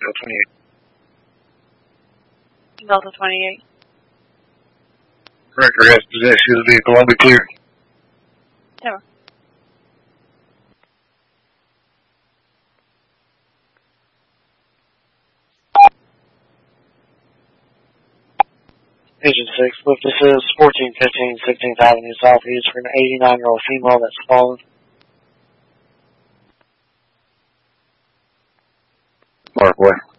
Delta 28. Delta 28. Director has possession of the vehicle. I'll be clear. Tower. Agent 6, what this is 1415 16th Avenue Southeast for an 89-year-old female that's fallen. Mark, what?